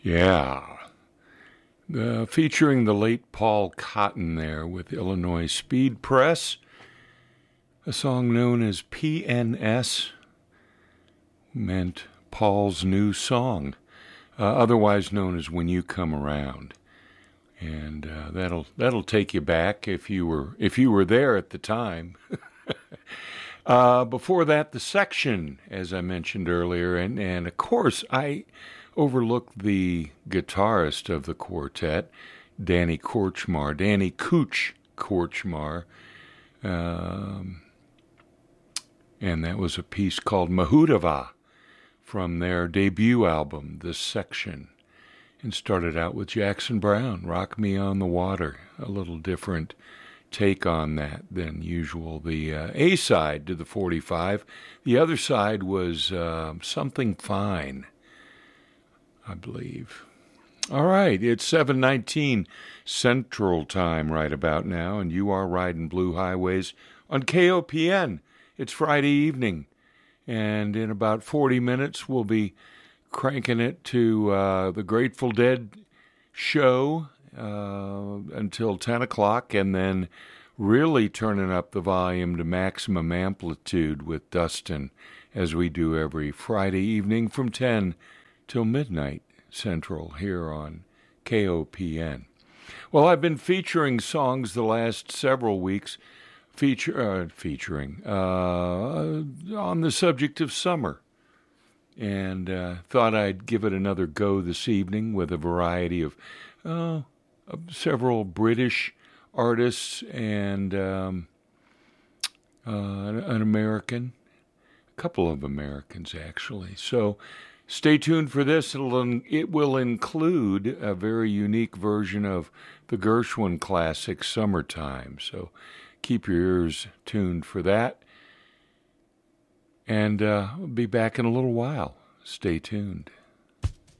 Yeah. Featuring the late Paul Cotton there with Illinois Speed Press, a song known as PNS, meant Paul's New Song, otherwise known as When You Come Around. And that'll take you back if you were there at the time. Before that, The Section, as I mentioned earlier, and of course I overlooked the guitarist of the quartet, Danny Cooch Kortchmar, and that was a piece called Mahudava from their debut album, The Section, and started out with Jackson Browne, Rock Me on the Water, a little different take on that than usual. The A-side to the 45. The other side was Something Fine, I believe. All right, it's 7:19 Central Time right about now, and you are riding Blue Highways on KOPN. It's Friday evening, and in about 40 minutes we'll be cranking it to the Grateful Dead show until 10 o'clock, and then really turning up the volume to maximum amplitude with Dustin, as we do every Friday evening from 10 till midnight Central here on KOPN. Well, I've been featuring songs the last several weeks featuring on the subject of summer, and thought I'd give it another go this evening with a variety of several British artists and an American, a couple of Americans actually. So stay tuned for this. It will include a very unique version of the Gershwin classic Summertime. So keep your ears tuned for that. And I'll be back in a little while. Stay tuned.